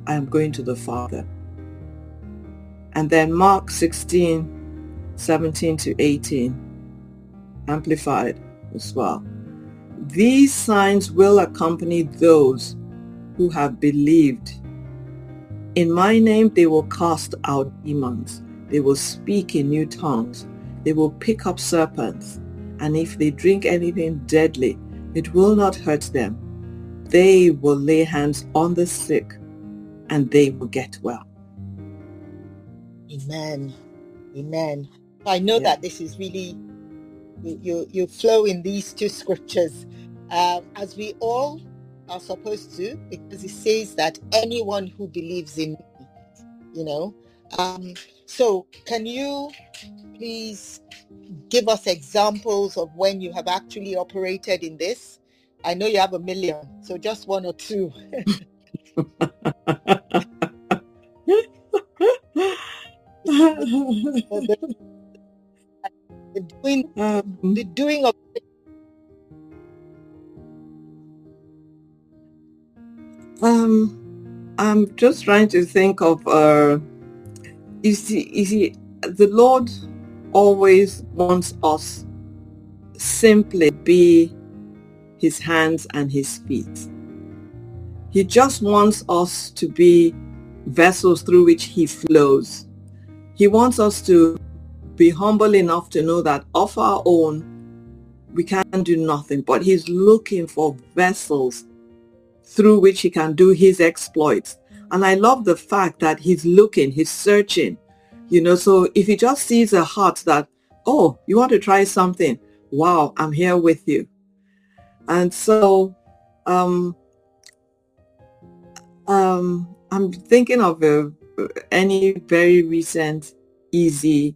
I am going to the Father. And then Mark 16:17-18, Amplified as well. These signs will accompany those who have believed. In my name they will cast out demons. They will speak in new tongues. They will pick up serpents. And if they drink anything deadly, it will not hurt them. They will lay hands on the sick and they will get well. Amen. Amen. I know that this is really, you flow in these two scriptures as we all are supposed to, because it says that anyone who believes in me, so can you please give us examples of when you have actually operated in this? I know you have a million, so just one or two. The doing of I'm just trying to think of you see the Lord always wants us simply be his hands and his feet. He just wants us to be vessels through which he flows. He wants us to be humble enough to know that of our own we can't do nothing, but he's looking for vessels through which he can do his exploits. And I love the fact that he's looking, he's searching, so if he just sees a heart that, oh, you want to try something? Wow, I'm here with you. And so I'm thinking of any very recent, easy,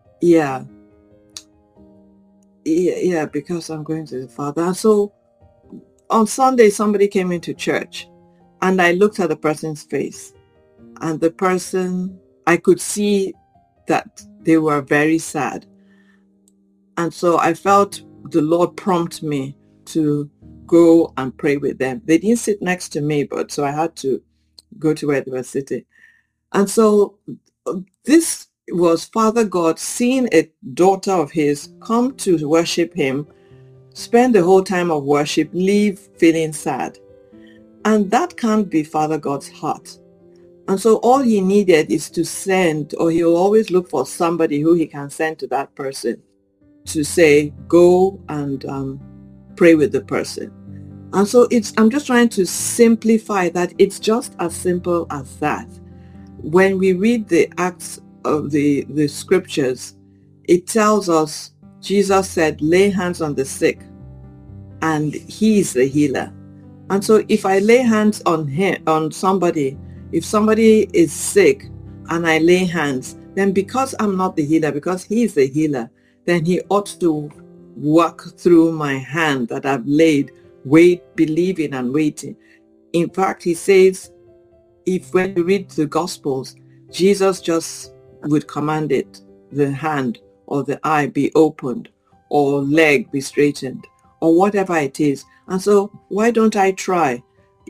because I'm going to the Father. And so on Sunday, somebody came into church and I looked at the person's face, and the person, I could see that they were very sad. And so I felt the Lord prompt me to go and pray with them. They didn't sit next to me, but so I had to go to where they were sitting. And so this was Father God seeing a daughter of his come to worship him, spend the whole time of worship, leave feeling sad. And that can't be Father God's heart. And so all he needed is to send, or he'll always look for somebody who he can send to that person to say, go and pray with the person. And so I'm just trying to simplify that. It's just as simple as that. When we read the Acts of the scriptures, it tells us, Jesus said, lay hands on the sick, and he is the healer. And so if I lay hands on somebody, if somebody is sick and I lay hands, then because I'm not the healer, because he is the healer, then he ought to work through my hand that I've laid, believing and waiting. In fact, he says, when you read the Gospels, Jesus just would command it, the hand or the eye be opened, or leg be straightened, or whatever it is. And so why don't I try,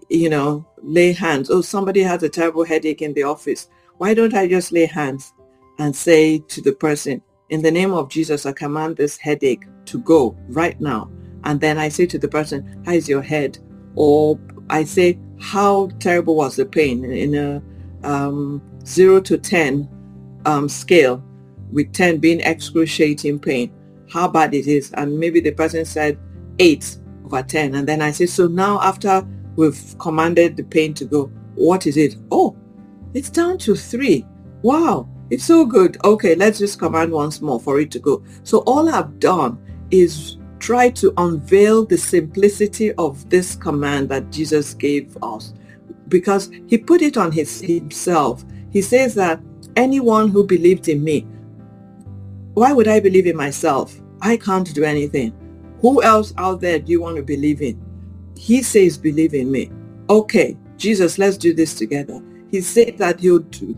lay hands? Oh, somebody has a terrible headache in the office. Why don't I just lay hands and say to the person, in the name of Jesus, I command this headache to go right now. And then I say to the person, how is your head? Or I say, how terrible was the pain in a 0 to 10 scale, with 10 being excruciating pain, how bad it is. And maybe the person said 8 over 10. And then I say, so now after we've commanded the pain to go, what is it? Oh, it's down to 3. Wow, it's so good. Okay, let's just command once more for it to go. So all I've done is try to unveil the simplicity of this command that Jesus gave us, because he put it on himself. He says that anyone who believed in me, why would I believe in myself? I can't do anything. Who else out there do you want to believe in? He says, believe in me. Okay, Jesus, let's do this together. He said that we'll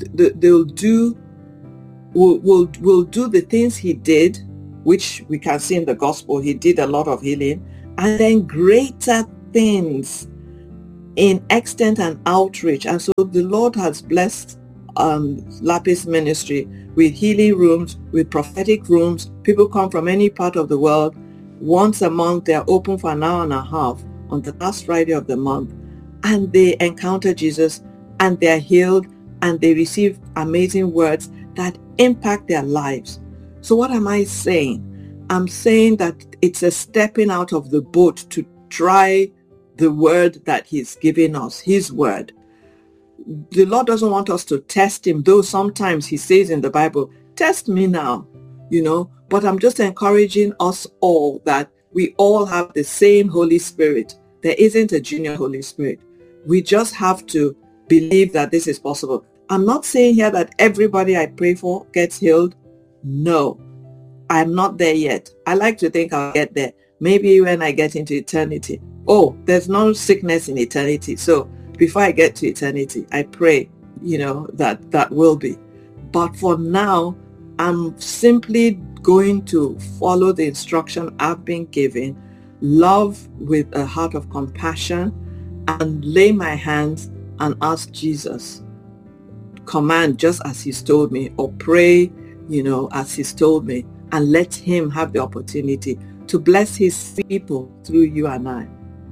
do the things he did, which we can see in the gospel. He did a lot of healing, and then greater things. in extent and outreach. And so the Lord has blessed Lapis Ministry with healing rooms, with prophetic rooms. People come from any part of the world. Once a month, they're open for an hour and a half on the last Friday of the month. And they encounter Jesus, and they're healed, and they receive amazing words that impact their lives. So what am I saying? I'm saying that it's a stepping out of the boat to try the word that he's giving us, his word. The Lord doesn't want us to test him, though sometimes he says in the Bible, test me now, but I'm just encouraging us all that we all have the same Holy Spirit. There isn't a junior Holy Spirit. We just have to believe that this is possible. I'm not saying here that everybody I pray for gets healed. No, I'm not there yet. I like to think I'll get there. Maybe when I get into eternity. Oh, there's no sickness in eternity. So before I get to eternity, I pray, that will be. But for now, I'm simply going to follow the instruction I've been given, love with a heart of compassion, and lay my hands and ask Jesus, command just as he's told me, or pray, as he's told me, and let him have the opportunity to bless his people through you and I.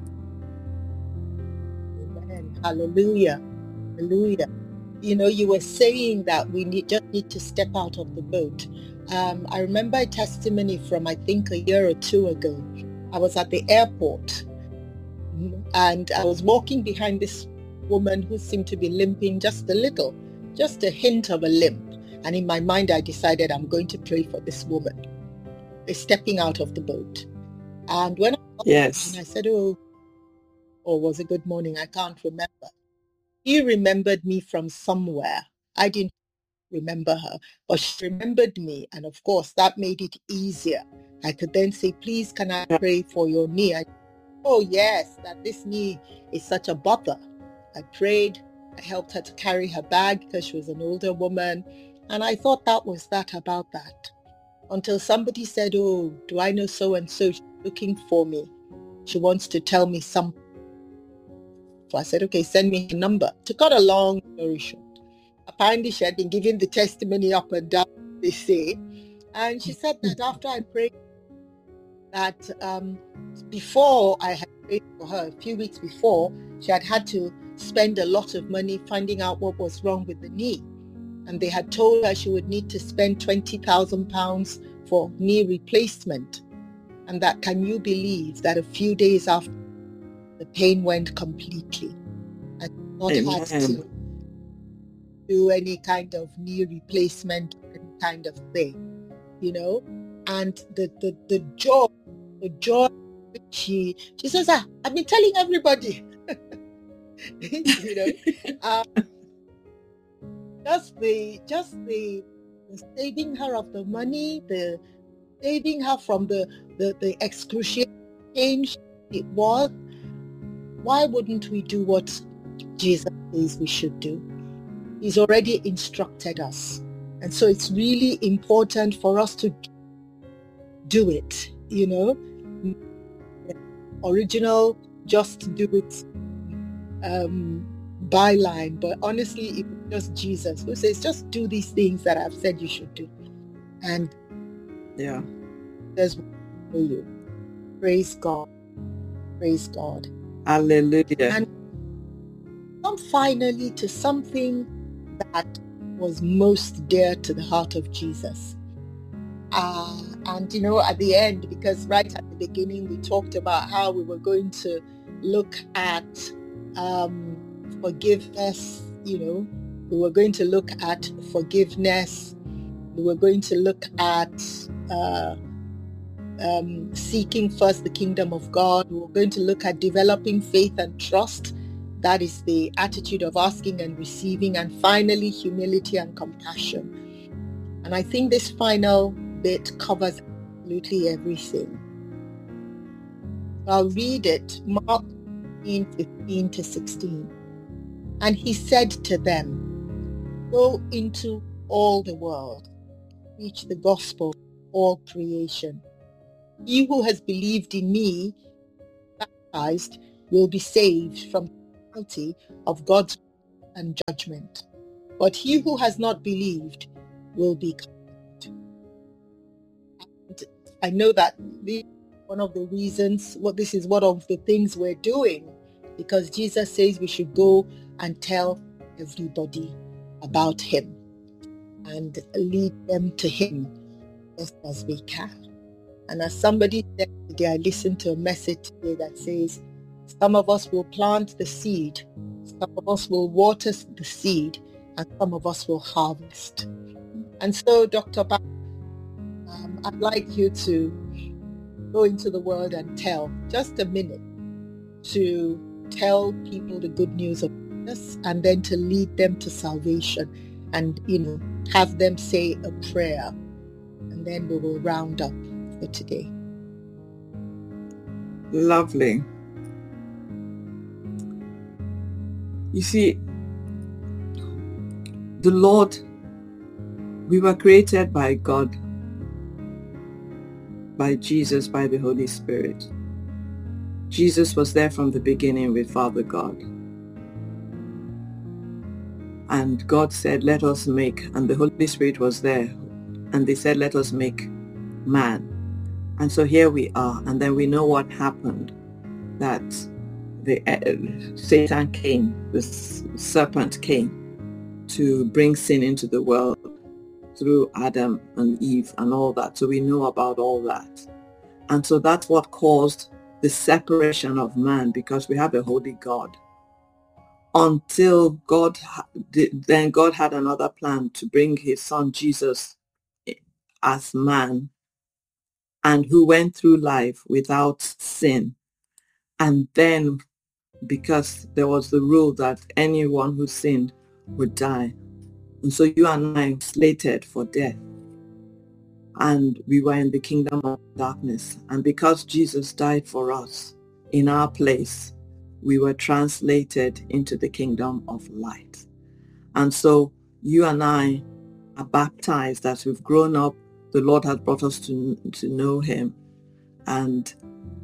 Amen. Hallelujah. Hallelujah. You were saying that we just need to step out of the boat. I remember a testimony from, I think, a year or two ago. I was at the airport, and I was walking behind this woman who seemed to be limping just a little, just a hint of a limp. And in my mind, I decided I'm going to pray for this woman, stepping out of the boat. And when I said, oh, was it good morning? I can't remember. He remembered me from somewhere. I didn't remember her, but she remembered me. And of course, that made it easier. I could then say, please, can I pray for your knee? Oh, yes, that this knee is such a bother. I prayed. I helped her to carry her bag because she was an older woman. And I thought that was that about that. Until somebody said, oh, do I know so-and-so? She's looking for me. She wants to tell me something. So I said, okay, send me her number. To cut a long story short, apparently she had been giving the testimony up and down, they say. And she said that after I prayed, that before I had prayed for her, a few weeks before, she had to spend a lot of money finding out what was wrong with the knee. And they had told her she would need to spend £20,000 for knee replacement. And that, can you believe that a few days after, the pain went completely? I did not have to do any kind of knee replacement or any kind of thing, And the joy she says, I've been telling everybody, just the saving her of the money, the saving her from the excruciating pain it was. Why wouldn't we do what Jesus says we should do? He's already instructed us. And so it's really important for us to do it, Original, just do it byline, but honestly, it was just Jesus who says, just do these things that I've said you should do. And there's you. Praise God. Praise God. Hallelujah. And come finally to something that was most dear to the heart of Jesus. And at the end, because right at the beginning we talked about how we were going to look at forgiveness, we were going to look at forgiveness, we were going to look at seeking first the kingdom of God, we were going to look at developing faith and trust, that is the attitude of asking and receiving, and finally humility and compassion. And I think this final bit covers absolutely everything. I'll read it, Mark 15-16. And he said to them, go into all the world, preach the gospel to all creation. He who has believed in me, baptized, will be saved from penalty of God's and judgment. But he who has not believed will be condemned. And I know that this is one of the reasons, this is one of the things we're doing, because Jesus says we should go and tell everybody about him and lead them to him just as we can. And as somebody said today, I listened to a message today that says, some of us will plant the seed, some of us will water the seed, and some of us will harvest. And so, Dr. Ba, I'd like you to go into the world and tell, just a minute, to tell people the good news of Jesus and then to lead them to salvation and, have them say a prayer. And then we will round up for today. Lovely. You see, the Lord, we were created by God, by Jesus, by the Holy Spirit. Jesus was there from the beginning with Father God. And God said, let us make, and the Holy Spirit was there. And they said, let us make man. And so here we are. And then we know what happened, that Satan came, the serpent came to bring sin into the world through Adam and Eve and all that. So we know about all that. And so that's what caused the separation of man, because we have a holy God. Until God had another plan to bring his son Jesus as man, and who went through life without sin. And then, because there was the rule that anyone who sinned would die. And so you and I were slated for death. And we were in the kingdom of darkness. And because Jesus died for us in our place, we were translated into the kingdom of light. And so you and I are baptized as we've grown up. The Lord has brought us to know him. And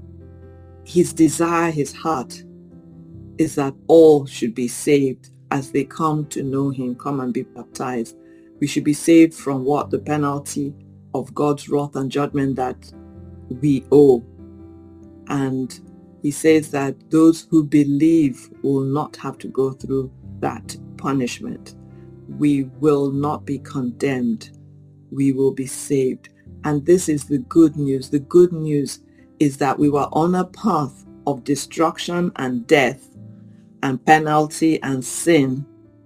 his desire, his heart, is that all should be saved as they come to know him, come and be baptized. We should be saved from what? The penalty of God's wrath and judgment that we owe. And he says that those who believe will not have to go through that punishment. We will not be condemned. We will be saved. And this is the good news. The good news is that we were on a path of destruction and death and penalty and sin,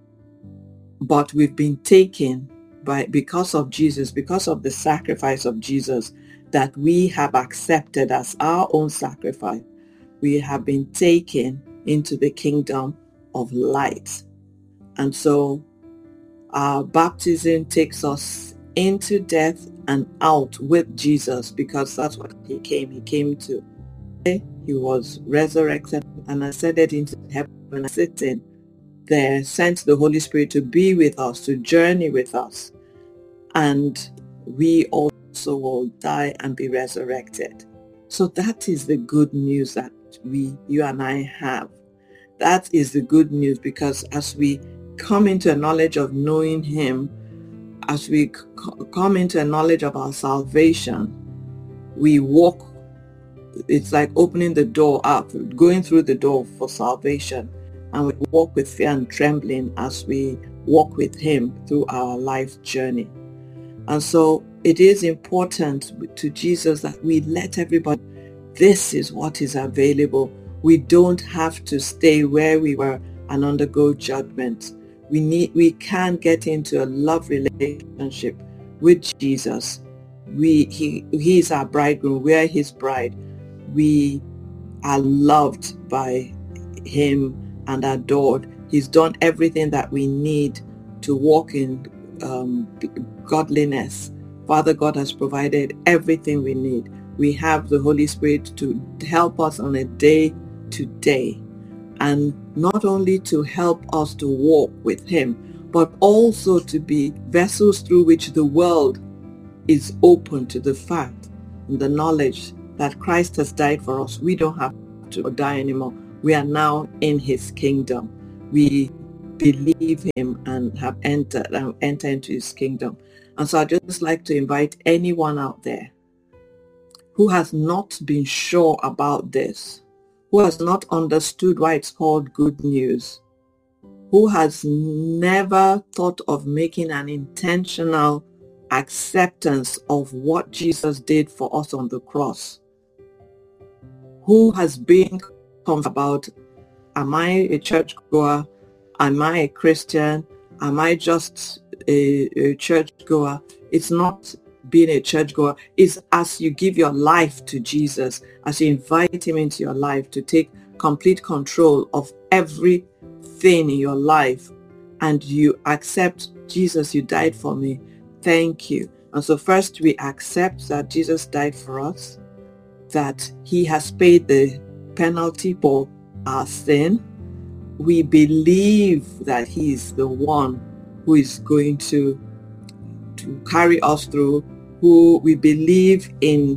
but we've been taken because of Jesus, because of the sacrifice of Jesus that we have accepted as our own sacrifice. We have been taken into the kingdom of light. And so our baptism takes us into death and out with Jesus, because that's what he came. He came to, he was resurrected and ascended into heaven and sitting there, sent the Holy Spirit to be with us, to journey with us. And we also will die and be resurrected. So that is the good news that you and I have. That is the good news, because as we come into a knowledge of knowing him, as we come into a knowledge of our salvation, we walk. It's like opening the door up, going through the door for salvation. And we walk with fear and trembling as we walk with him through our life journey. And so it is important to Jesus that we let everybody, this is what is available. We don't have to stay where we were and undergo judgment. We can get into a love relationship with Jesus. He is our bridegroom. We are his bride. We are loved by him and adored. He's done everything that we need to walk in godliness. Father God has provided everything we need. We have the Holy Spirit to help us on a day-to-day, and not only to help us to walk with him, but also to be vessels through which the world is open to the fact and the knowledge that Christ has died for us. We don't have to die anymore. We are now in his kingdom. We believe him and have entered into his kingdom. And so I'd just like to invite anyone out there who has not been sure about this, who has not understood why it's called good news, who has never thought of making an intentional acceptance of what Jesus did for us on the cross, who has been confused about, am I a churchgoer? Am I a Christian? Am I just a churchgoer? It's not being a churchgoer. It's as you give your life to Jesus, as you invite him into your life to take complete control of everything in your life, and you accept, Jesus, you died for me. Thank you. And so first we accept that Jesus died for us, that he has paid the penalty for our sin. We believe that he is the one who is going to carry us through, who we believe in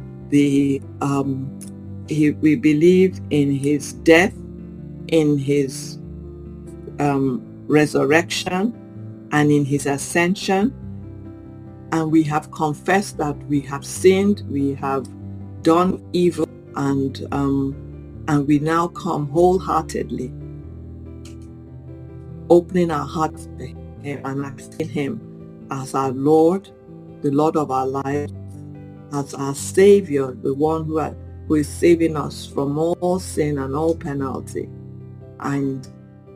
we believe in his death, in his resurrection, and in his ascension. And we have confessed that we have sinned, we have done evil, and we now come wholeheartedly, opening our hearts to him and accepting him as our Lord, the Lord of our lives, as our Savior, the one who is saving us from all sin and all penalty, and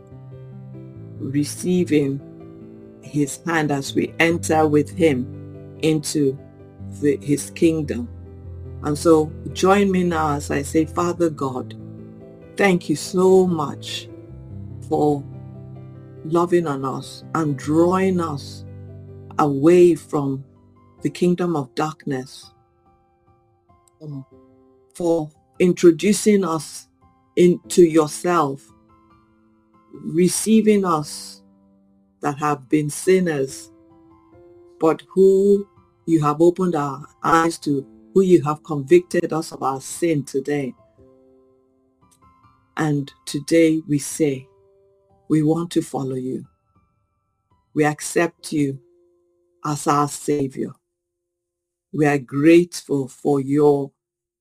receiving his hand as we enter with him into his kingdom. And so join me now as I say, Father God, thank you so much for loving on us and drawing us away from the kingdom of darkness, for introducing us into yourself, receiving us that have been sinners, but who you have opened our eyes to, who you have convicted us of our sin today. And today we say, we want to follow you. We accept you as our Savior. We are grateful for your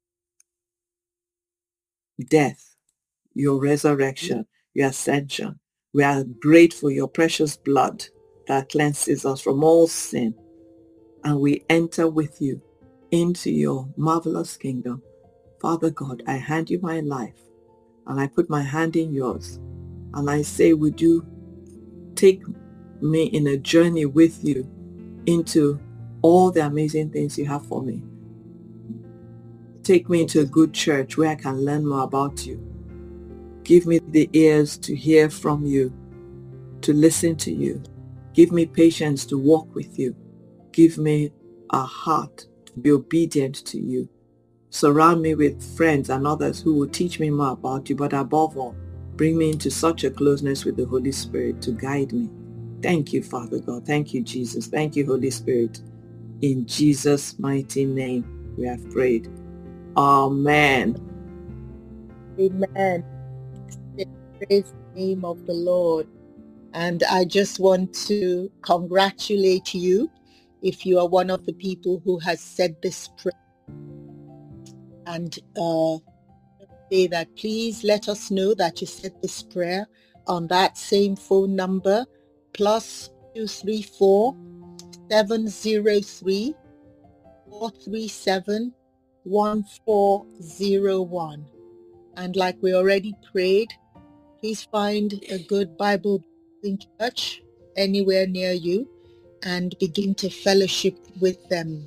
death, your resurrection, your ascension. We are grateful for your precious blood that cleanses us from all sin. And we enter with you into your marvelous kingdom. Father God, I hand you my life, and I put my hand in yours. And I say, would you take me in a journey with you into all the amazing things you have for me. Take me into a good church where I can learn more about you. Give me the ears to hear from you, to listen to you. Give me patience to walk with you. Give me a heart to be obedient to you. Surround me with friends and others who will teach me more about you, but above all, bring me into such a closeness with the Holy Spirit to guide me. Thank you, Father God. Thank you, Jesus. Thank you, Holy Spirit. In Jesus' mighty name, we have prayed. Amen. Amen. Praise the name of the Lord. And I just want to congratulate you if you are one of the people who has said this prayer. And say that please let us know that you said this prayer on that same phone number, +234 703 437 1401. And like we already prayed, please find a good Bible church anywhere near you and begin to fellowship with them.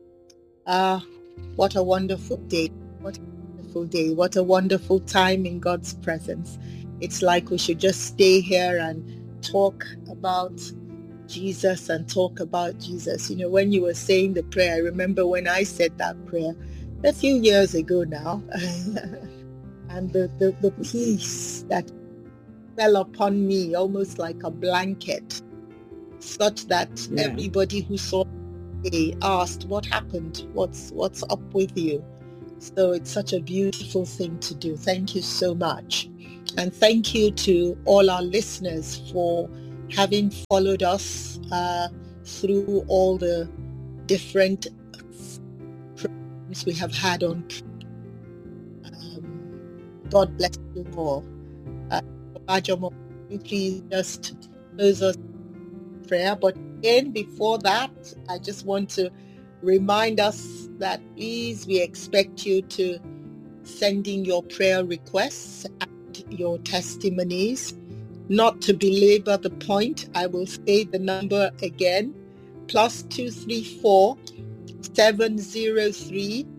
What a wonderful day. What a wonderful day. What a wonderful time in God's presence. It's like we should just stay here and talk about Jesus and talk about Jesus. You know, when you were saying the prayer, I remember when I said that prayer a few years ago now, and the peace that fell upon me almost like a blanket, such that everybody who saw me asked, what happened? What's up with you? So it's such a beautiful thing to do. Thank you so much. And thank you to all our listeners for having followed us through all the different programs we have had on. God bless you all. Please just close us in prayer. But again, before that, I just want to remind us that please, we expect you to send in your prayer requests and your testimonies. Not to belabor the point, I will say the number again, +234 703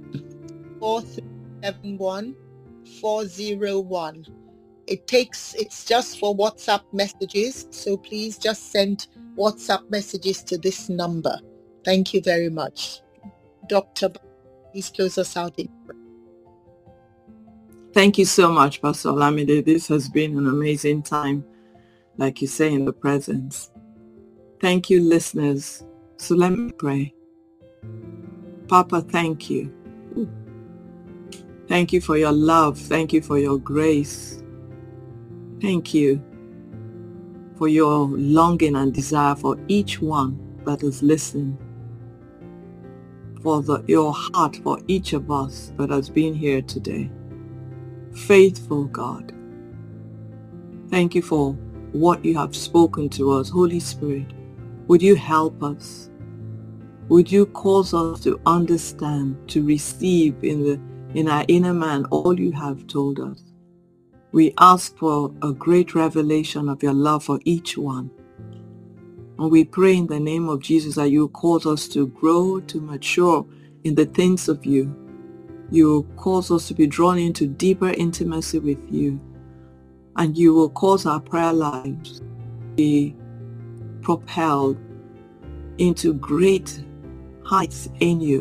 4371 401. It's just for WhatsApp messages, so please just send WhatsApp messages to this number. Thank you very much. Dr. Please close us out in prayer. Thank you so much, Pastor Olamide. This has been an amazing time, like you say, in the presence. Thank you, listeners. So let me pray. Papa, thank you. Thank you for your love. Thank you for your grace. Thank you for your longing and desire for each one that is listening, for your heart for each of us that has been here today. Faithful God, thank you for what you have spoken to us. Holy Spirit, would you help us? Would you cause us to understand, to receive in our inner man all you have told us? We ask for a great revelation of your love for each one. And we pray in the name of Jesus that you cause us to grow, to mature in the things of you. You will cause us to be drawn into deeper intimacy with you. And you will cause our prayer lives to be propelled into great heights in you.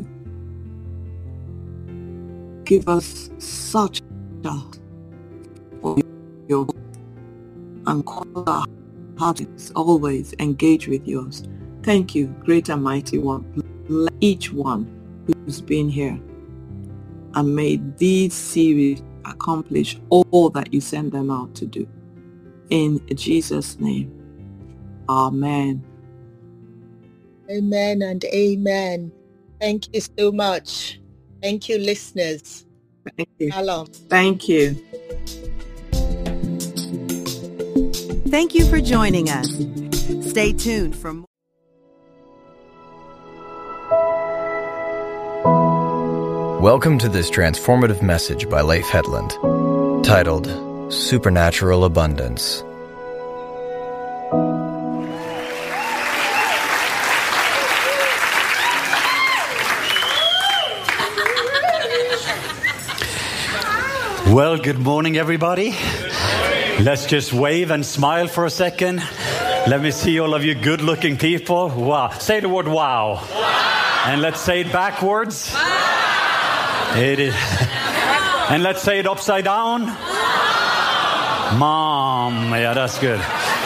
Give us such a for your and cause our hearts always engage with yours. Thank you, great and mighty one. Bless each one who's been here, and may these series accomplish all that you send them out to do. In Jesus' name, amen. Amen and amen. Thank you so much. Thank you, listeners. Thank you. Shalom. Thank you. Thank you for joining us. Stay tuned for more. Welcome to this transformative message by Leif Hetland, titled Supernatural Abundance. Well, good morning, everybody. Let's just wave and smile for a second. Let me see all of you good-looking people. Wow. Say the word wow. Wow. And let's say it backwards. Wow. It is. And let's say it upside down. Wow. Mom. Yeah, that's good.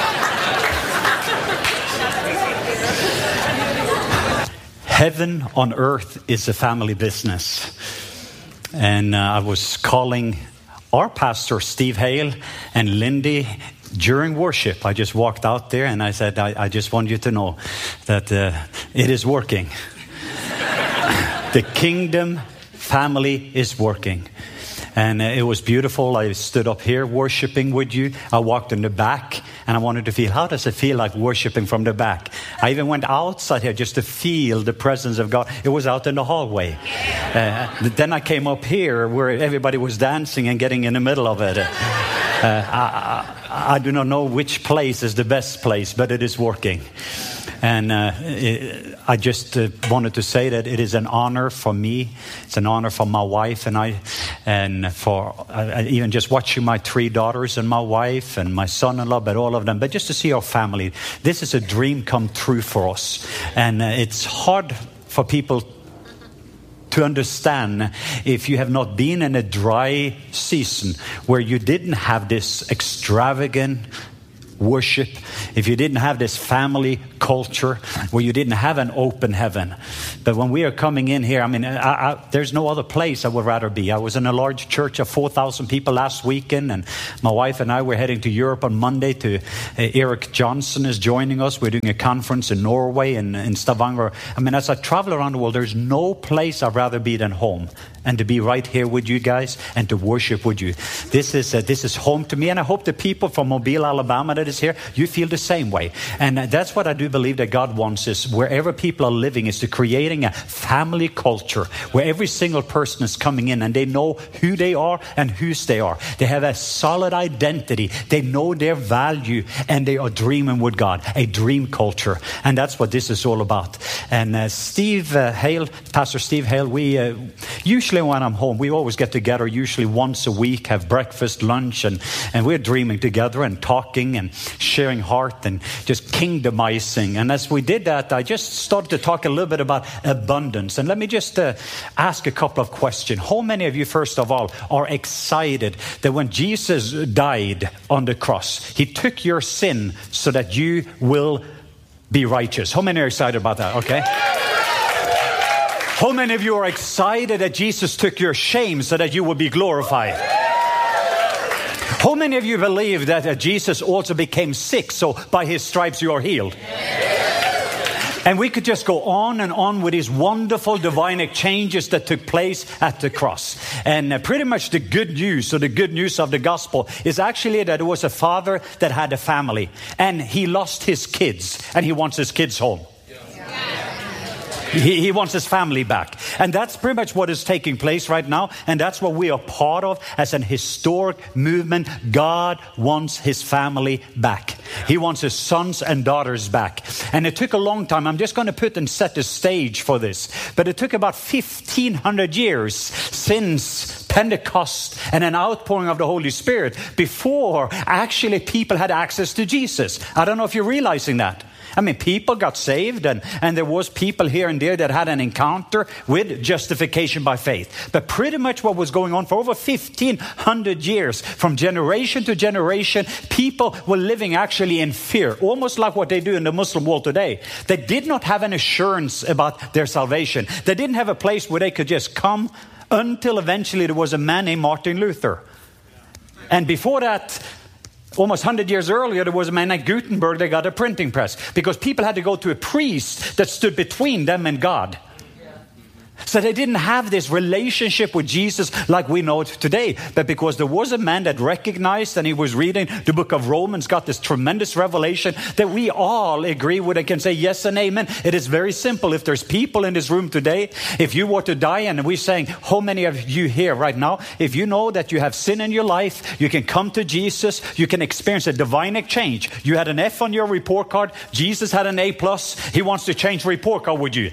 Heaven on earth is a family business. And I was calling our pastor, Steve Hale, and Lindy during worship. I just walked out there and I said, I just want you to know that it is working. The kingdom family is working. And it was beautiful. I stood up here worshiping with you. I walked in the back and I wanted to feel, how does it feel like worshiping from the back? I even went outside here just to feel the presence of God. It was out in the hallway. Then I came up here where everybody was dancing and getting in the middle of it. I do not know which place is the best place, but it is working. And I just wanted to say that it is an honor for me. It's an honor for my wife and I, and for even just watching my 3 daughters and my wife and my son-in-law, but all of them. But just to see our family, this is a dream come true for us. And it's hard for people to understand if you have not been in a dry season where you didn't have this extravagant worship, if you didn't have this family culture, where you didn't have an open heaven. But when we are coming in here, I mean, there's no other place I would rather be. I was in a large church of 4,000 people last weekend, and my wife and I were heading to Europe on Monday. Eric Johnson is joining us. We're doing a conference in Norway and in Stavanger. I mean, as I travel around the world, there's no place I'd rather be than home, and to be right here with you guys and to worship with you. This is home to me, and I hope the people from Mobile, Alabama that is here, you feel the same way. And that's what I do believe that God wants, is wherever people are living, is to creating a family culture where every single person is coming in and they know who they are and whose they are. They have a solid identity. They know their value, and they are dreaming with God, a dream culture. And that's what this is all about. And Pastor Steve Hale, we usually when I'm home, we always get together, usually once a week, have breakfast, lunch, and we're dreaming together and talking and sharing heart and just kingdomizing. And as we did that, I just started to talk a little bit about abundance. And let me just ask a couple of questions. How many of you, first of all, are excited that when Jesus died on the cross, he took your sin so that you will be righteous? How many are excited about that? Okay. How many of you are excited that Jesus took your shame so that you will be glorified? How many of you believe that Jesus also became sick, so by his stripes you are healed? And we could just go on and on with these wonderful divine exchanges that took place at the cross. And pretty much the good news, or the good news of the gospel, is actually that it was a father that had a family, and he lost his kids, and he wants his kids home. He wants his family back. And that's pretty much what is taking place right now. And that's what we are part of as an historic movement. God wants his family back. He wants his sons and daughters back. And it took a long time. I'm just going to put and set the stage for this. But it took about 1,500 years since Pentecost and an outpouring of the Holy Spirit before actually people had access to Jesus. I don't know if you're realizing that. I mean, people got saved, and there was people here and there that had an encounter with justification by faith. But pretty much what was going on for over 1,500 years, from generation to generation, people were living actually in fear, almost like what they do in the Muslim world today. They did not have an assurance about their salvation. They didn't have a place where they could just come, until eventually there was a man named Martin Luther. And before that, almost 100 years earlier, there was a man named Gutenberg that got a printing press, because people had to go to a priest that stood between them and God. So they didn't have this relationship with Jesus like we know it today. But because there was a man that recognized, and he was reading the book of Romans, got this tremendous revelation that we all agree with and can say yes and amen. It is very simple. If there's people in this room today, if you were to die, and we're saying, how many of you here right now, if you know that you have sin in your life, you can come to Jesus, you can experience a divine exchange. You had an F on your report card, Jesus had an A+, he wants to change the report card with you.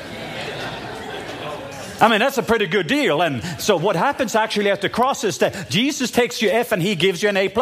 I mean, that's a pretty good deal. And so what happens actually at the cross is that Jesus takes your F and he gives you an A+.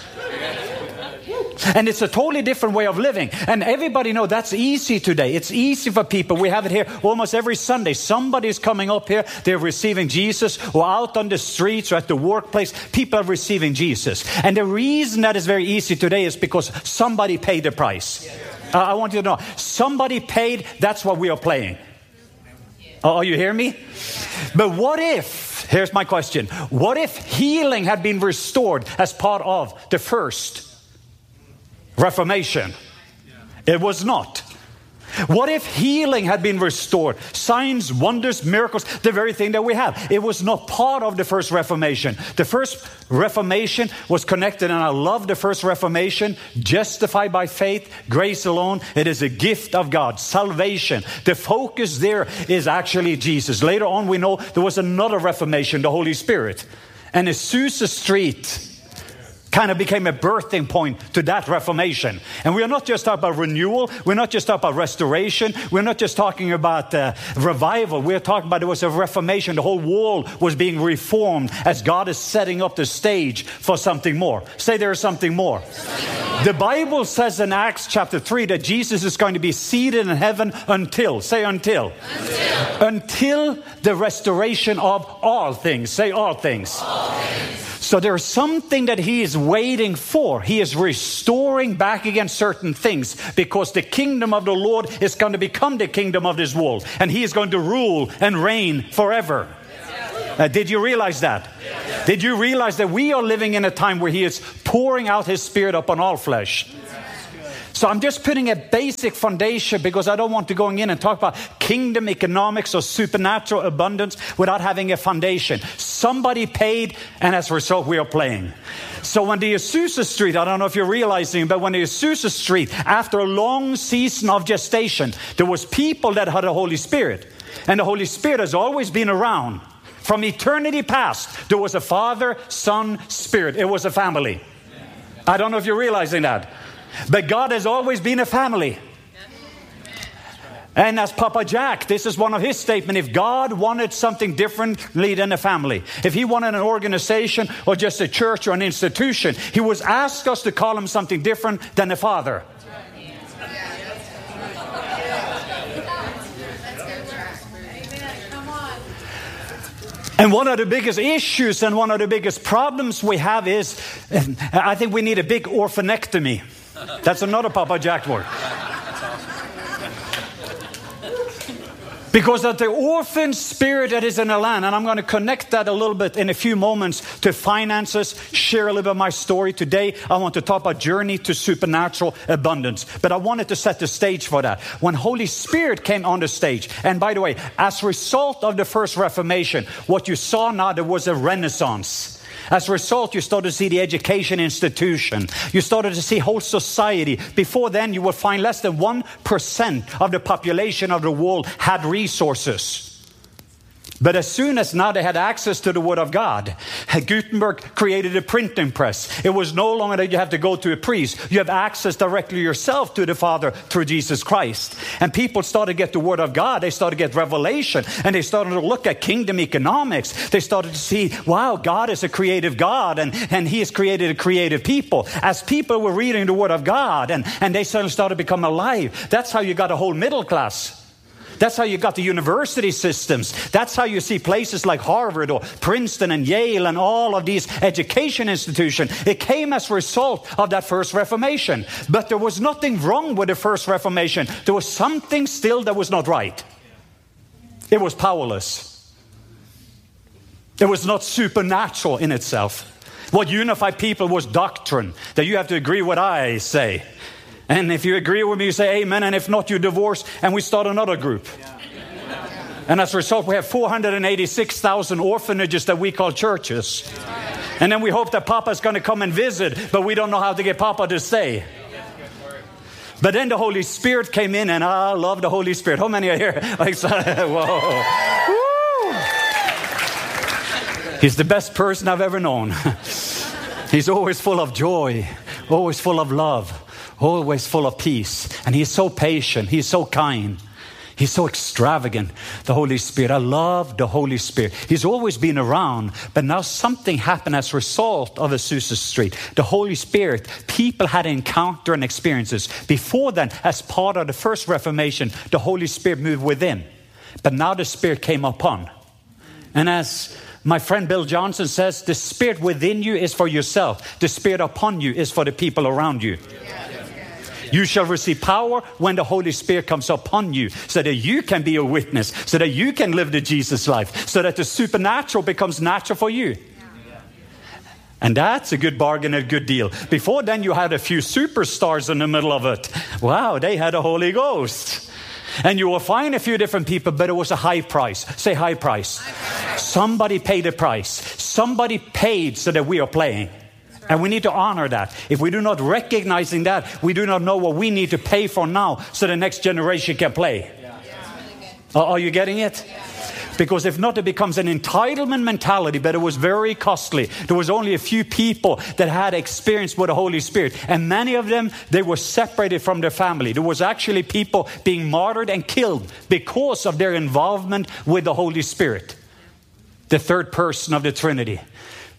And it's a totally different way of living. And everybody knows that's easy today. It's easy for people. We have it here almost every Sunday. Somebody's coming up here. They're receiving Jesus. Or out on the streets or at the workplace, people are receiving Jesus. And the reason that is very easy today is because somebody paid the price. I want you to know, somebody paid. That's what we are playing. Oh, you hear me? But what if, here's my question, what if healing had been restored as part of the first Reformation? It was not. What if healing had been restored? Signs, wonders, miracles, the very thing that we have. It was not part of the first Reformation. The first Reformation was connected, and I love the first Reformation, justified by faith, grace alone. It is a gift of God, salvation. The focus there is actually Jesus. Later on, we know there was another Reformation, the Holy Spirit. And Azusa Street kind of became a birthing point to that Reformation. And we are not just talking about renewal. We're not just talking about restoration. We're not just talking about revival. We're talking about there was a Reformation. The whole world was being reformed as God is setting up the stage for something more. Say there is something more. The Bible says in Acts chapter 3 that Jesus is going to be seated in heaven until, say until the restoration of all things. Say all things. All things. So there's something that he is waiting for. He is restoring back again certain things, because the kingdom of the Lord is going to become the kingdom of this world, and he is going to rule and reign forever. Did you realize that? Did you realize that we are living in a time where he is pouring out his Spirit upon all flesh? So I'm just putting a basic foundation, because I don't want to go in and talk about kingdom economics or supernatural abundance without having a foundation. Somebody paid, and as a result, we are playing. So when the Azusa Street, I don't know if you're realizing, but when the Azusa Street, after a long season of gestation, there was people that had the Holy Spirit. And the Holy Spirit has always been around. From eternity past, there was a Father, Son, Spirit. It was a family. I don't know if you're realizing that. But God has always been a family. And as Papa Jack, this is one of his statements. If God wanted something differently than a family, if he wanted an organization or just a church or an institution, he would ask us to call him something different than a father. And one of the biggest issues and one of the biggest problems we have is, I think we need a big orphanectomy. That's another Papa Jack word. Because of the orphan spirit that is in the land, and I'm going to connect that a little bit in a few moments to finances, share a little bit of my story. Today, I want to talk about journey to supernatural abundance. But I wanted to set the stage for that. When Holy Spirit came on the stage, and by the way, as a result of the First Reformation, what you saw now, there was a renaissance. As a result, you started to see the education institution. You started to see whole society. Before then, you would find less than 1% of the population of the world had resources. But as soon as now they had access to the Word of God, Gutenberg created a printing press. It was no longer that you have to go to a priest. You have access directly yourself to the Father through Jesus Christ. And people started to get the Word of God. They started to get revelation. And they started to look at kingdom economics. They started to see, wow, God is a creative God. And he has created a creative people. As people were reading the Word of God and they suddenly started to become alive. That's how you got a whole middle class. That's how you got the university systems. That's how you see places like Harvard or Princeton and Yale and all of these education institutions. It came as a result of that First Reformation. But there was nothing wrong with the First Reformation. There was something still that was not right. It was powerless. It was not supernatural in itself. What unified people was doctrine, that you have to agree what I say. And if you agree with me, you say amen. And if not, you divorce and we start another group. And as a result, we have 486,000 orphanages that we call churches. And then we hope that Papa's going to come and visit, but we don't know how to get Papa to stay. But then the Holy Spirit came in, and I love the Holy Spirit. How many are here? Whoa. Woo. He's the best person I've ever known. He's always full of joy, always full of love. Always full of peace. And he's so patient. He's so kind. He's so extravagant, the Holy Spirit. I love the Holy Spirit. He's always been around, but now something happened as a result of Azusa Street. The Holy Spirit, people had encounter and experiences. Before then, as part of the First Reformation, the Holy Spirit moved within. But now the Spirit came upon. And as my friend Bill Johnson says, the Spirit within you is for yourself. The Spirit upon you is for the people around you. You shall receive power when the Holy Spirit comes upon you, so that you can be a witness, so that you can live the Jesus life, so that the supernatural becomes natural for you. And that's a good bargain, a good deal. Before then, you had a few superstars in the middle of it. Wow, they had the Holy Ghost. And you will find a few different people, but it was a high price. Say high price. Somebody paid a price. Somebody paid so that we are playing. And we need to honor that. If we do not recognize that, we do not know what we need to pay for now so the next generation can play. Are you getting it? Because if not, it becomes an entitlement mentality, but it was very costly. There was only a few people that had experience with the Holy Spirit. And many of them, they were separated from their family. There was actually people being martyred and killed because of their involvement with the Holy Spirit. The third person of the Trinity.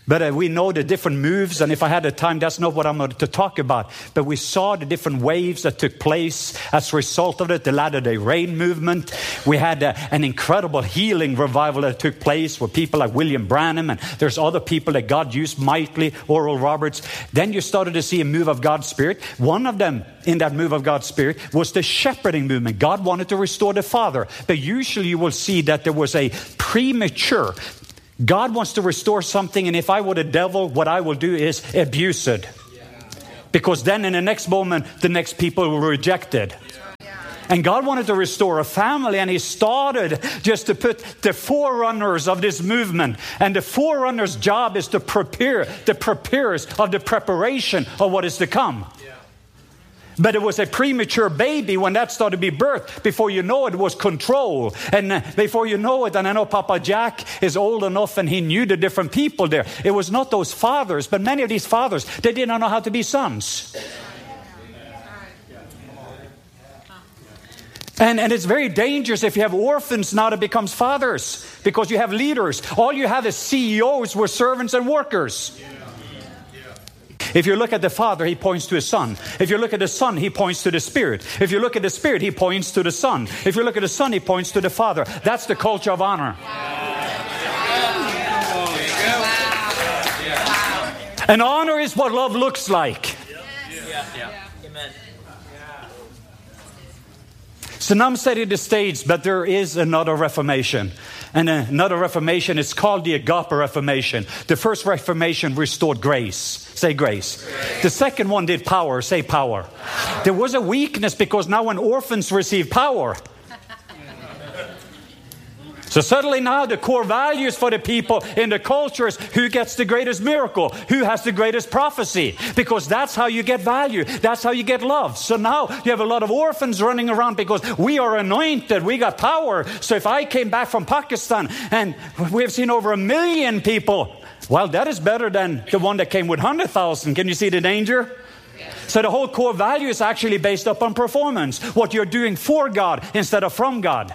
But we know the different moves, and if I had the time, that's not what I'm going to talk about. But we saw the different waves that took place as a result of it, the Latter-day Rain movement. We had an incredible healing revival that took place with people like William Branham, and there's other people that God used mightily, Oral Roberts. Then you started to see a move of God's Spirit. One of them in that move of God's Spirit was the shepherding movement. God wanted to restore the father. But usually you will see that there was a premature. God wants to restore something, and if I were the devil, what I will do is abuse it. Because then in the next moment, the next people will reject it. And God wanted to restore a family, and he started just to put the forerunners of this movement. And the forerunners' job is to prepare the preparers of the preparation of what is to come. But it was a premature baby when that started to be birthed. Before you know it, was control. And before you know it, and I know Papa Jack is old enough and he knew the different people there. It was not those fathers, but many of these fathers, they did not know how to be sons. And it's very dangerous if you have orphans now that becomes fathers, because you have leaders. All you have is CEOs with servants and workers. If you look at the Father, he points to his Son. If you look at the Son, he points to the Spirit. If you look at the Spirit, he points to the Son. If you look at the Son, he points to the Father. That's the culture of honor. And honor is what love looks like. So now I'm setting the stage, but there is another Reformation. And another Reformation is called the Agape Reformation. The first Reformation restored grace. Say grace. The second one did power. Say power. There was a weakness because now when orphans receive power. So suddenly now the core values for the people in the culture is who gets the greatest miracle, who has the greatest prophecy, because that's how you get value. That's how you get love. So now you have a lot of orphans running around because we are anointed. We got power. So if I came back from Pakistan and we've seen over 1 million people, well, that is better than the one that came with 100,000. Can you see the danger? So the whole core value is actually based upon performance. What you're doing for God instead of from God.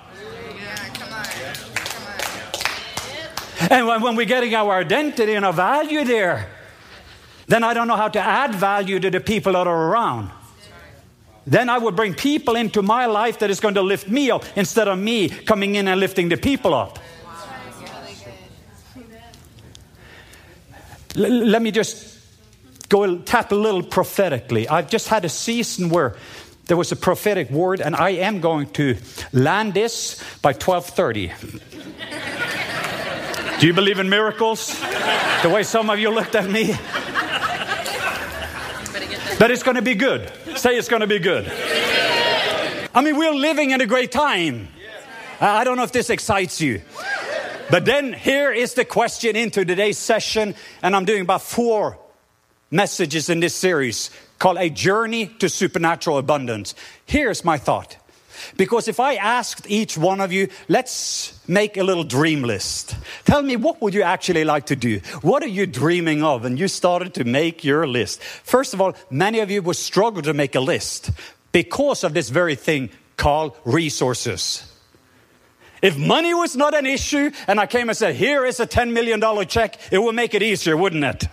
And when we're getting our identity and our value there, then I don't know how to add value to the people that are around. Then I would bring people into my life that is going to lift me up instead of me coming in and lifting the people up. Let me just go tap a little prophetically. I've just had a season where there was a prophetic word, and I am going to land this by 12:30. Do you believe in miracles? The way some of you looked at me. But it's going to be good. Say it's going to be good. I mean, we're living in a great time. I don't know if this excites you. But then here is the question into today's session. And I'm doing about 4 messages in this series called A Journey to Supernatural Abundance. Here's my thought. Because if I asked each one of you, let's make a little dream list. Tell me, what would you actually like to do? What are you dreaming of? And you started to make your list. First of all, many of you would struggle to make a list because of this very thing called resources. If money was not an issue and I came and said, here is a $10 million check, it would make it easier, wouldn't it?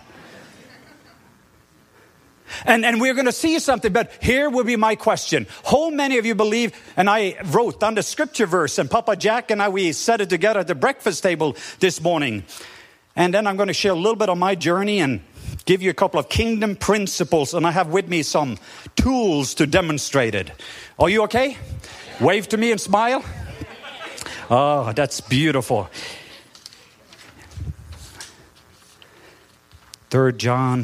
And we're going to see something, but here will be my question. How many of you believe, and I wrote down the scripture verse, and Papa Jack and I, we said it together at the breakfast table this morning. And then I'm going to share a little bit of my journey and give you a couple of kingdom principles. And I have with me some tools to demonstrate it. Are you okay? Wave to me and smile. Oh, that's beautiful. 3 John...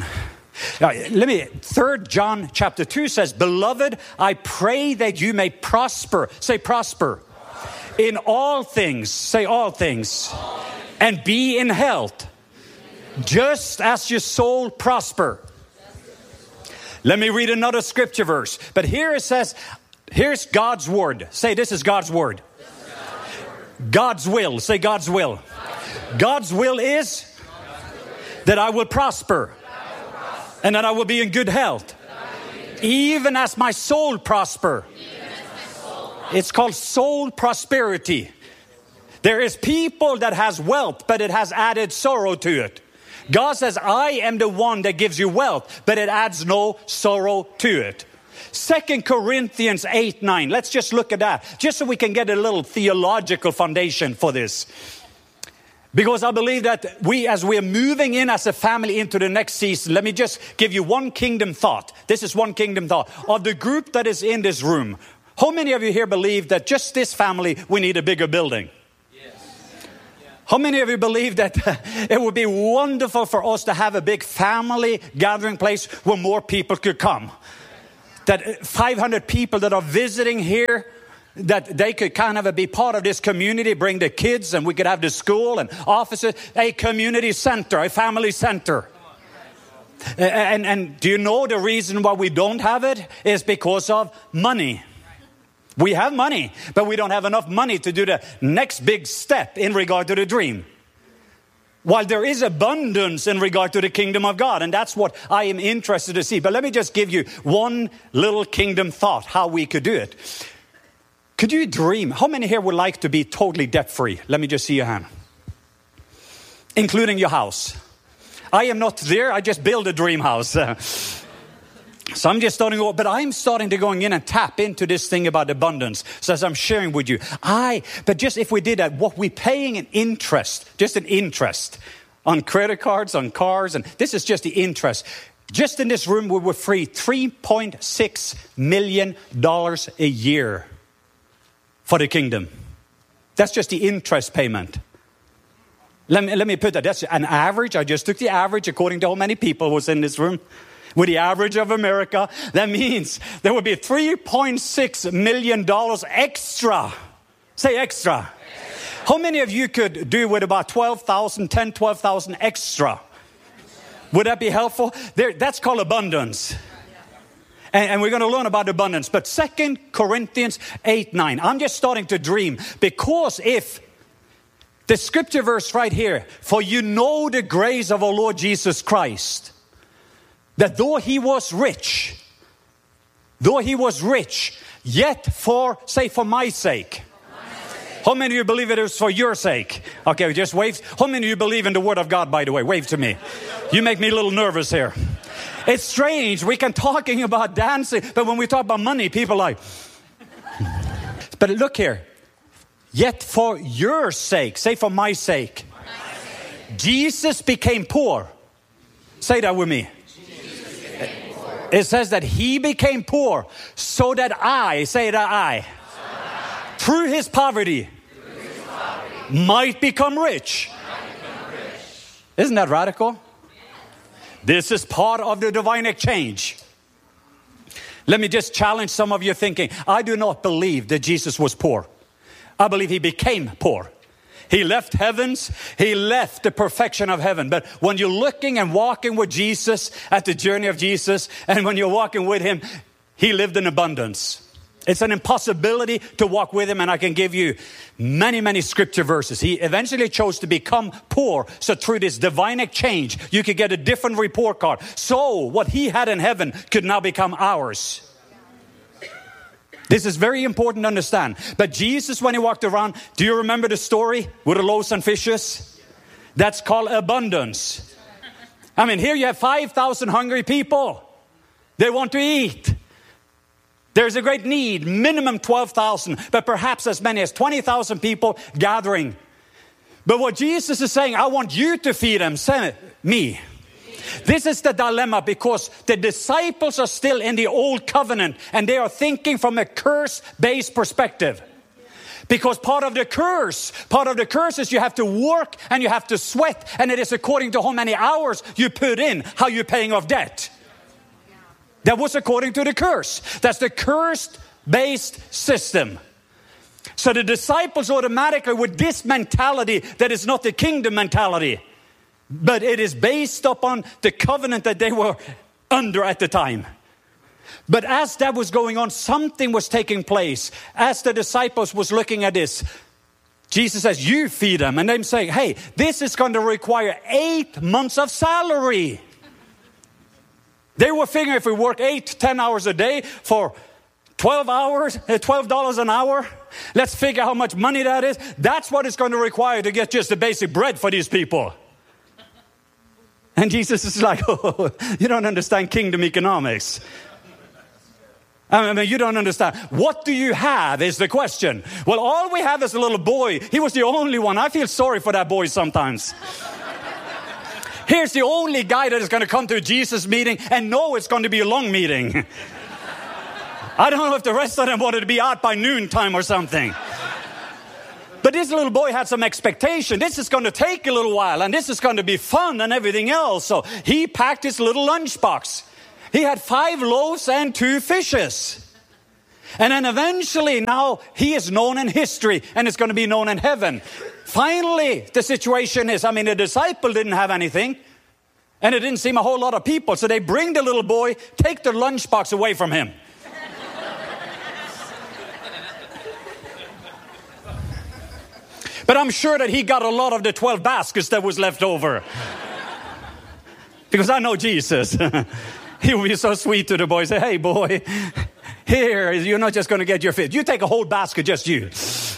3 John chapter 2 says, Beloved, I pray that you may prosper. Say prosper. In all things. Say all things. And be in health. Just as your soul prosper. Let me read another scripture verse. But here it says, here's God's word. Say, this is God's word. God's will. Say God's will. God's will is that I will prosper. And that I will be in good health. Even as my soul prosper. It's called soul prosperity. There is people that has wealth, but it has added sorrow to it. God says, I am the one that gives you wealth, but it adds no sorrow to it. 2 Corinthians 8:9. Let's just look at that, just so we can get a little theological foundation for this. Because I believe that as we are moving in as a family into the next season, let me just give you one kingdom thought. This is one kingdom thought. Of the group that is in this room, how many of you here believe that just this family, we need a bigger building? Yes. How many of you believe that it would be wonderful for us to have a big family gathering place where more people could come? That 500 people that are visiting here, that they could kind of be part of this community, bring the kids, and we could have the school and offices, a community center, a family center. And do you know the reason why we don't have it is because of money. We have money, but we don't have enough money to do the next big step in regard to the dream. While there is abundance in regard to the kingdom of God, and that's what I am interested to see. But let me just give you one little kingdom thought, how we could do it. Could you dream? How many here would like to be totally debt-free? Let me just see your hand. Including your house. I am not there. I just built a dream house. So I'm just starting to, but I'm starting to going in and tap into this thing about abundance. So as I'm sharing with you, but just if we did that, what we're paying in interest, just an interest on credit cards, on cars, and this is just the interest. Just in this room, we were free $3.6 million a year. For the kingdom. That's just the interest payment. Let me put that. That's an average. I just took the average according to how many people was in this room. With the average of America, that means there would be $3.6 million extra. Say extra. How many of you could do with about 12,000 extra? Would that be helpful? That's called abundance. And we're going to learn about abundance. But 2 Corinthians 8:9. I'm just starting to dream. Because if the scripture verse right here, for you know the grace of our Lord Jesus Christ, that though he was rich, yet for my sake. How many of you believe it is for your sake? Okay, just wave. How many of you believe in the word of God, by the way? Wave to me. You make me a little nervous here. It's strange. We can talking about dancing, but when we talk about money, people are like. But look here. Yet for your sake, say for my sake. Jesus became poor. Say that with me. It says that he became poor so that I, through his poverty, might become rich. Isn't that radical? This is part of the divine exchange. Let me just challenge some of your thinking. I do not believe that Jesus was poor. I believe he became poor. He left heavens. He left the perfection of heaven. But when you're looking and walking with Jesus at the journey of Jesus, and when you're walking with him, he lived in abundance. It's an impossibility to walk with him, and I can give you many, many scripture verses. He eventually chose to become poor, so through this divine exchange, you could get a different report card. So what he had in heaven could now become ours. This is very important to understand. But Jesus, when he walked around, do you remember the story with the loaves and fishes? That's called abundance. I mean, here you have 5,000 hungry people. They want to eat. There's a great need, minimum 12,000, but perhaps as many as 20,000 people gathering. But what Jesus is saying, I want you to feed them, send me. This is the dilemma, because the disciples are still in the old covenant and they are thinking from a curse-based perspective. Because part of the curse is you have to work and you have to sweat, and it is according to how many hours you put in, how you're paying off debt. That was according to the curse. That's the cursed-based system. So the disciples automatically, with this mentality that is not the kingdom mentality, but it is based upon the covenant that they were under at the time. But as that was going on, something was taking place. As the disciples was looking at this, Jesus says, you feed them. And they're saying, hey, this is going to require 8 months of salary. They were figuring if we work 8 to 10 hours a day for 12 hours, $12 an hour, let's figure how much money that is. That's what it's going to require to get just the basic bread for these people. And Jesus is like, oh, you don't understand kingdom economics. I mean, you don't understand. What do you have is the question. Well, all we have is a little boy. He was the only one. I feel sorry for that boy sometimes. Here's the only guy that is going to come to a Jesus meeting and know it's going to be a long meeting. I don't know if the rest of them wanted to be out by noontime or something. But this little boy had some expectation. This is going to take a little while, and this is going to be fun and everything else. So he packed his little lunchbox. He had 5 loaves and 2 fishes. And then eventually now he is known in history, and it's going to be known in heaven. Finally, the situation is, the disciple didn't have anything, and it didn't seem a whole lot of people. So they bring the little boy, take the lunchbox away from him. But I'm sure that he got a lot of the 12 baskets that was left over. Because I know Jesus. He will be so sweet to the boy. Say, hey, boy, here, you're not just going to get your fish. You take a whole basket, just you.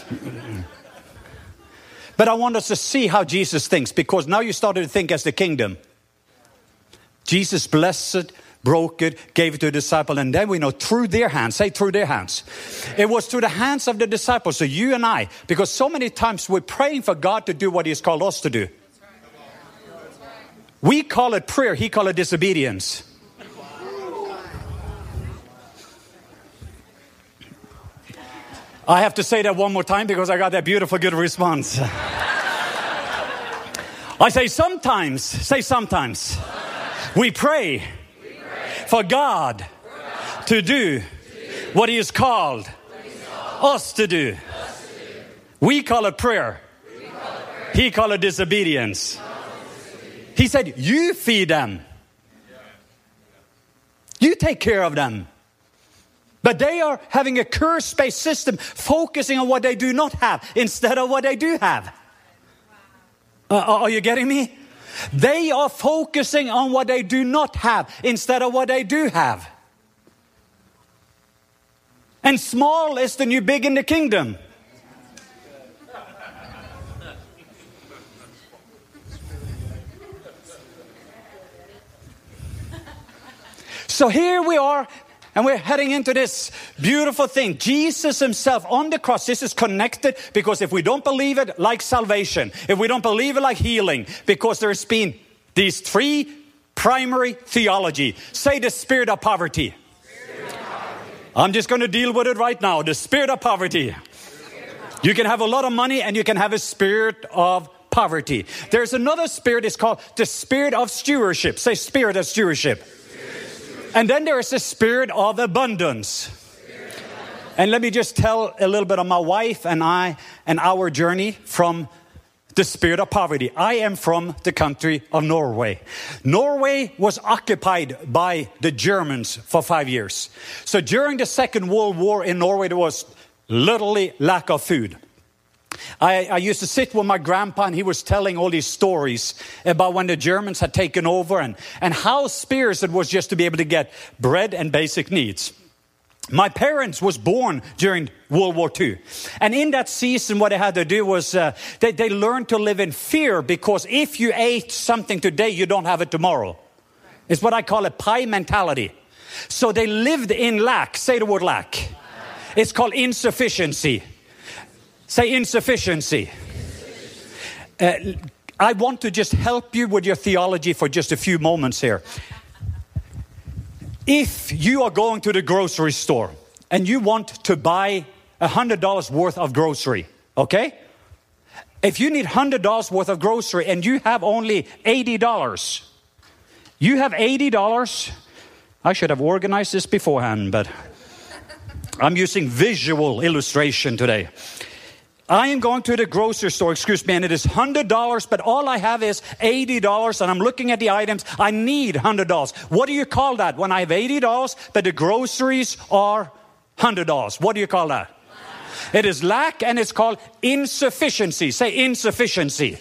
But I want us to see how Jesus thinks, because now you started to think as the kingdom. Jesus blessed it, broke it, gave it to the disciple, and then we know through their hands, say through their hands. It was through the hands of the disciples, so you and I, because so many times we're praying for God to do what He has called us to do. We call it prayer, He called it disobedience. I have to say that one more time because I got that beautiful good response. I say sometimes. We pray for God to do what He has called us to do. We call it prayer. He called it disobedience. He said, you feed them. You take care of them. But they are having a curse-based system, focusing on what they do not have instead of what they do have. Are you getting me? They are focusing on what they do not have instead of what they do have. And small is the new big in the kingdom. So here we are. And we're heading into this beautiful thing. Jesus himself on the cross. This is connected because if we don't believe it, like salvation. If we don't believe it, like healing. Because there's been these 3 primary theology. Say the spirit of poverty. I'm just going to deal with it right now. The spirit of poverty. You can have a lot of money and you can have a spirit of poverty. There's another spirit. It's called the spirit of stewardship. Say spirit of stewardship. And then there is the spirit of abundance. And let me just tell a little bit of my wife and I and our journey from the spirit of poverty. I am from the country of Norway. Norway was occupied by the Germans for 5 years. So during the Second World War in Norway, there was literally lack of food. I used to sit with my grandpa and he was telling all these stories about when the Germans had taken over and how scarce it was just to be able to get bread and basic needs. My parents was born during World War II. And in that season, what they had to do was they learned to live in fear, because if you ate something today, you don't have it tomorrow. It's what I call a pie mentality. So they lived in lack. Say the word lack. It's called insufficiency. Say insufficiency. I want to just help you with your theology for just a few moments here. If you are going to the grocery store and you want to buy $100 worth of grocery, okay? If you need $100 worth of grocery and you have only $80, you have $80. I should have organized this beforehand, but I'm using visual illustration today. I am going to the grocery store, and it is $100, but all I have is $80, and I'm looking at the items. I need $100. What do you call that when I have $80, but the groceries are $100? What do you call that? It is lack, and it's called insufficiency. Say insufficiency.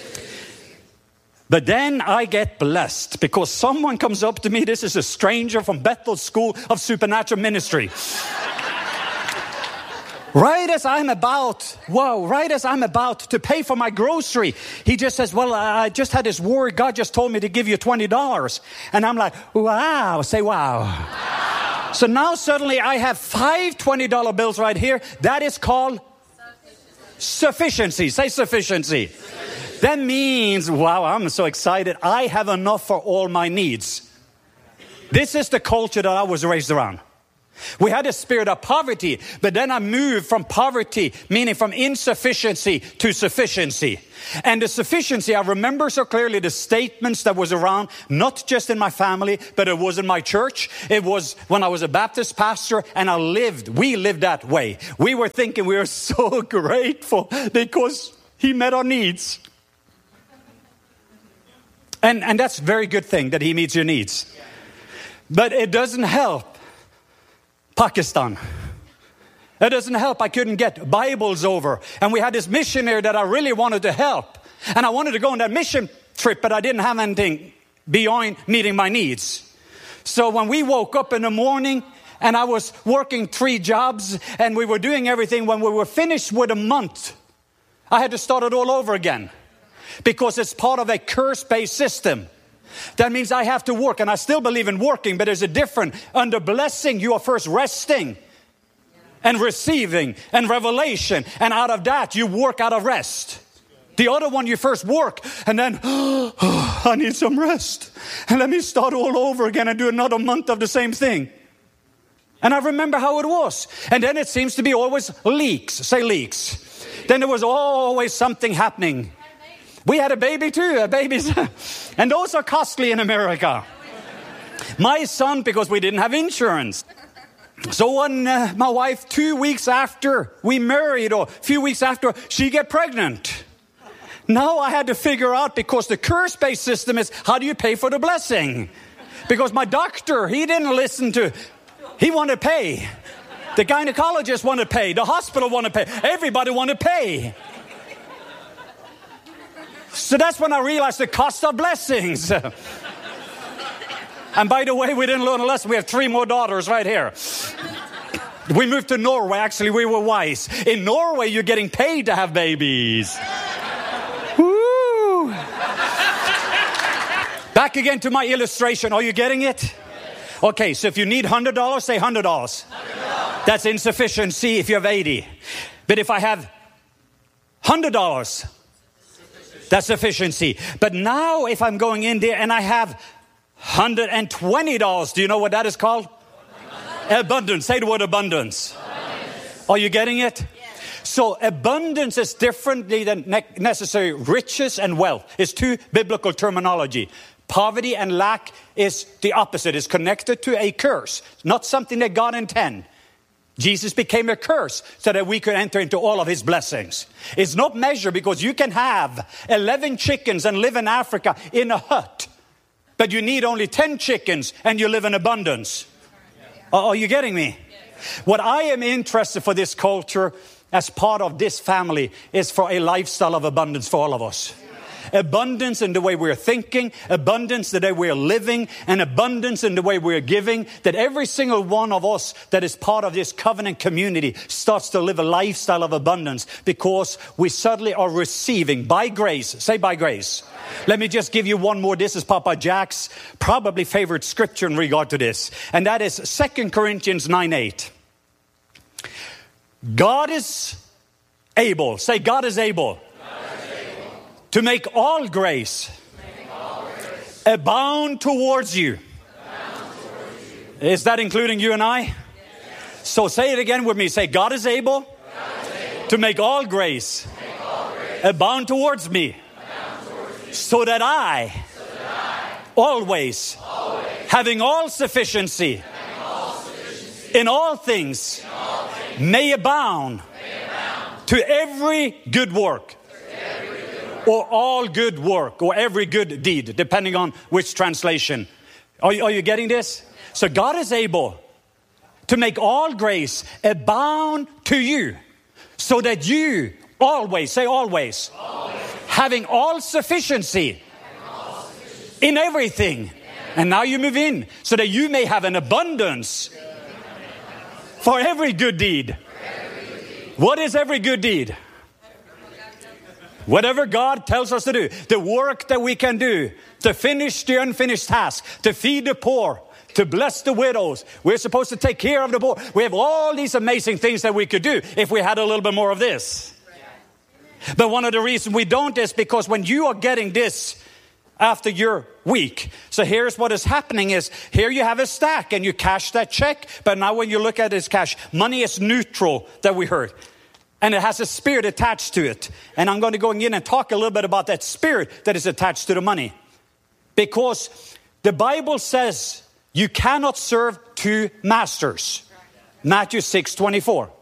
But then I get blessed because someone comes up to me. This is a stranger from Bethel School of Supernatural Ministry. Right as I'm about to pay for my grocery, he just says, well, I just had this word. God just told me to give you $20. And I'm like, wow, say wow. So now suddenly I have 5 $20 bills right here. That is called sufficiency. Say sufficiency. That means, wow, I'm so excited. I have enough for all my needs. This is the culture that I was raised around. We had a spirit of poverty, but then I moved from poverty, meaning from insufficiency to sufficiency. And the sufficiency, I remember so clearly the statements that was around, not just in my family, but it was in my church. It was when I was a Baptist pastor, and we lived that way. We were thinking we were so grateful because he met our needs. And that's a very good thing that he meets your needs. But it doesn't help Pakistan. It doesn't help. I couldn't get Bibles over. And we had this missionary that I really wanted to help. And I wanted to go on that mission trip, but I didn't have anything beyond meeting my needs. So when we woke up in the morning and I was working 3 jobs and we were doing everything, when we were finished with a month, I had to start it all over again because it's part of a curse-based system. That means I have to work, and I still believe in working, but there's a difference. Under blessing, you are first resting and receiving and revelation, and out of that, you work out of rest. The other one, you first work, and then, I need some rest, and let me start all over again and do another month of the same thing. And I remember how it was. And then it seems to be always leaks. Say leaks. Then there was always something happening. We had a baby too, and those are costly in America. My son, because we didn't have insurance. So when my wife, 2 weeks after we married, or a few weeks after, she get pregnant. Now I had to figure out, because the curse-based system is, how do you pay for the blessing? Because my doctor, he didn't listen to, he wanted to pay. The gynecologist wanted to pay. The hospital wanted to pay. Everybody wanted to pay. So that's when I realized the cost of blessings. And by the way, we didn't learn a lesson. We have 3 more daughters right here. We moved to Norway. Actually, we were wise. In Norway, you're getting paid to have babies. Woo! Back again to my illustration. Are you getting it? Okay, so if you need $100, say $100. That's insufficiency if you have 80. But if I have $100, that's sufficiency. But now if I'm going in there and I have $120, do you know what that is called? Abundance. Say the word abundance. Are you getting it? So abundance is differently than necessary riches and wealth. It's 2 biblical terminology. Poverty and lack is the opposite. It's connected to a curse, not something that God intended. Jesus became a curse so that we could enter into all of his blessings. It's not measured, because you can have 11 chickens and live in Africa in a hut, but you need only 10 chickens and you live in abundance. Are you getting me? What I am interested for this culture as part of this family is for a lifestyle of abundance for all of us. Abundance in the way we're thinking, abundance in the way we're living, and abundance in the way we're giving. That every single one of us that is part of this covenant community starts to live a lifestyle of abundance, because we suddenly are receiving by grace. Say by grace. Let me just give you one more. This is Papa Jack's probably favorite scripture in regard to this. And that is 2 Corinthians 9:8. God is able. Say God is able. To make all grace abound towards you. Is that including you and I? Yes. So say it again with me. Say, God is able, to make all grace abound towards me. So that I always having all sufficiency in all things may abound to every good work. Or all good work, or every good deed, depending on which translation. Are you getting this? So God is able to make all grace abound to you, so that you always, say always, having all sufficiency in everything. And now you move in, so that you may have an abundance for every good deed. What is every good deed? Whatever God tells us to do. The work that we can do to finish the unfinished task, to feed the poor, to bless the widows. We're supposed to take care of the poor. We have all these amazing things that we could do if we had a little bit more of this. But one of the reasons we don't is because when you are getting this after your week. So here's what is happening is, here you have a stack and you cash that check. But now when you look at this cash, money is neutral, that we heard. And it has a spirit attached to it. And I'm going to go in and talk a little bit about that spirit that is attached to the money. Because the Bible says you cannot serve two masters. Matthew 6:24.